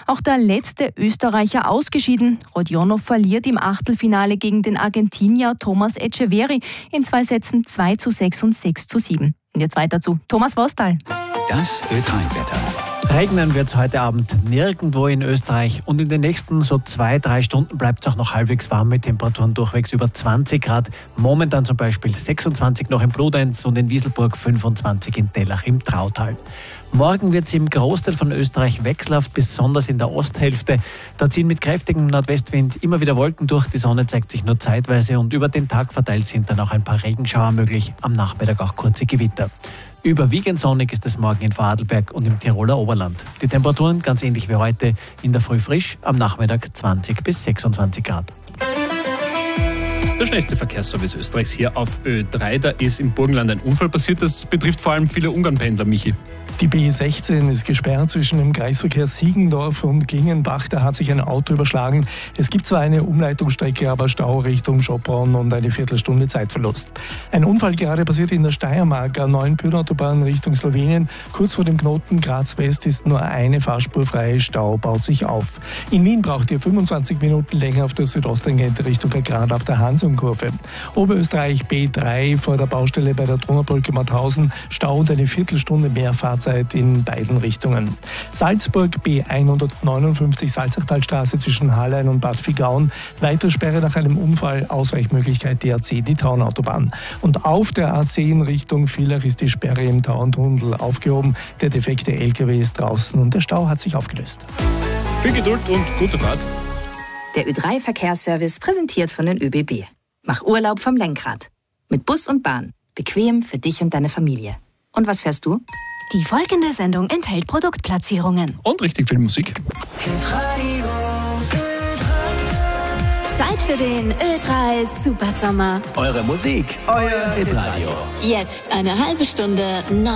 Auch der letzte Österreicher ausgeschieden. Rodionov verliert im Achtelfinale gegen den Argentinier Thomas Etcheverry in 2 Sätzen 2:6 und 6:7. Und jetzt weiter zu Thomas Vostal. Das Ö3-Wetter. Regnen wird es heute Abend nirgendwo in Österreich und in den nächsten so 2-3 Stunden bleibt es auch noch halbwegs warm mit Temperaturen durchwegs über 20 Grad. Momentan zum Beispiel 26 noch in Bludenz und in Wieselburg 25 in Tellach im Trautal. Morgen wird es im Großteil von Österreich wechselhaft, besonders in der Osthälfte. Da ziehen mit kräftigem Nordwestwind immer wieder Wolken durch, die Sonne zeigt sich nur zeitweise und über den Tag verteilt sind dann auch ein paar Regenschauer möglich, am Nachmittag auch kurze Gewitter. Überwiegend sonnig ist es morgen in Vorarlberg und im Tiroler Oberland. Die Temperaturen ganz ähnlich wie heute, in der Früh frisch, am Nachmittag 20 bis 26 Grad. Der schnellste Verkehrsservice Österreichs hier auf Ö3. Da ist im Burgenland ein Unfall passiert. Das betrifft vor allem viele Ungarnpendler, Michi. Die B16 ist gesperrt zwischen dem Kreisverkehr Siegendorf und Klingenbach. Da hat sich ein Auto überschlagen. Es gibt zwar eine Umleitungsstrecke, aber Stau Richtung Schopron und eine Viertelstunde Zeitverlust. Ein Unfall gerade passiert in der Steiermark, A9 Pyrenautobahn Richtung Slowenien. Kurz vor dem Knoten Graz West ist nur eine Fahrspur frei. Stau baut sich auf. In Wien braucht ihr 25 Minuten länger auf der Südosttangente Richtung Grad ab der Hansum-Kurve. Oberösterreich B3 vor der Baustelle bei der Donaubrücke Mauthausen. Stau und eine Viertelstunde mehr Fahrzeit in beiden Richtungen. Salzburg B159 Salzachtalstraße zwischen Hallein und Bad Vigaun. Weitere Sperre nach einem Unfall, Ausweichmöglichkeit DA10, die Taunautobahn. Und auf der A10 Richtung Villach ist die Sperre im Tauerntunnel aufgehoben. Der defekte LKW ist draußen und der Stau hat sich aufgelöst. Viel Geduld und gute Fahrt. Der Ö3-Verkehrsservice präsentiert von den ÖBB. Mach Urlaub vom Lenkrad. Mit Bus und Bahn. Bequem für dich und deine Familie. Und was fährst du? Die folgende Sendung enthält Produktplatzierungen. Und richtig viel Musik. Zeit für den Ö3 Supersommer. Eure Musik, euer Hitradio. Jetzt eine halbe Stunde